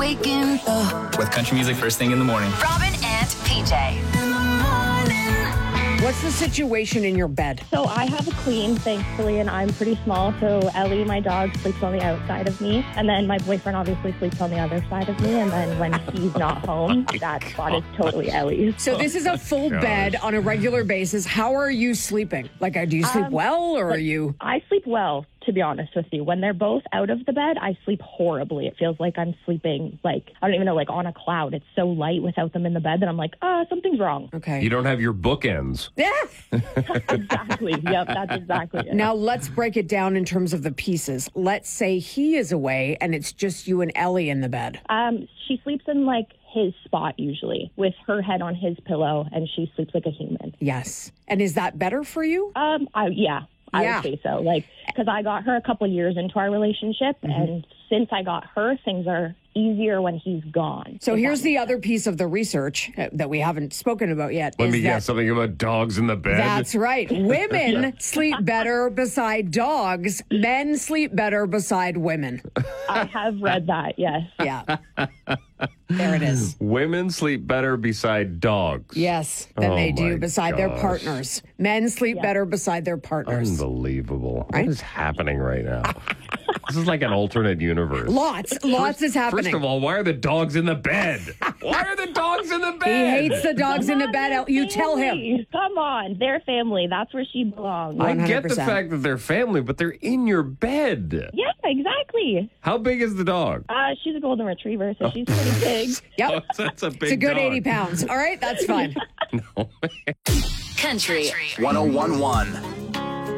waking up. With country music first thing in the morning. Robin and PJ. In the morning. What's the situation in your bed? So I have a queen, thankfully, and I'm pretty small. So Ellie, my dog, sleeps on the outside of me. And then my boyfriend obviously sleeps on the other side of me. And then when he's not home, that spot is totally Ellie's. So this is a full bed on a regular basis. How are you sleeping? Like, do you sleep well, or are you... I sleep well, to be honest with you. When they're both out of the bed, I sleep horribly. It feels like I'm sleeping, like, I don't even know, like on a cloud. It's so light without them in the bed that I'm like, something's wrong. Okay. You don't have your bookends. Yeah. Exactly. Yep, that's exactly it. Now, let's break it down in terms of the pieces. Let's say he is away and it's just you and Ellie in the bed. She sleeps in, like, his spot usually with her head on his pillow, and she sleeps like a human. Yes. And is that better for you? I would say so. Like, because I got her a couple years into our relationship, and since I got her, things are easier when he's gone. So here's the other piece of the research that we haven't spoken about yet. Let me guess, something about dogs in the bed. That's right. Women sleep better beside dogs. Men sleep better beside women. I have read that, yes. Yeah. There it is. Women sleep better beside dogs. Yes, than they do beside their partners. Men sleep better beside their partners. Unbelievable. Right? What is happening right now? This is like an alternate universe. Lots is happening. First of all, why are the dogs in the bed? Why are the dogs in the He bed? hates the dogs in the bed. You tell him. Come on, their family. That's where she belongs. I get the 100%. fact that they're family, but they're in your bed. Yeah, exactly. How big is the dog? She's a golden retriever, so she's pretty big. Yep. Oh, that's a big It's a good dog. 80 pounds. All right, that's fine. Country. 1011.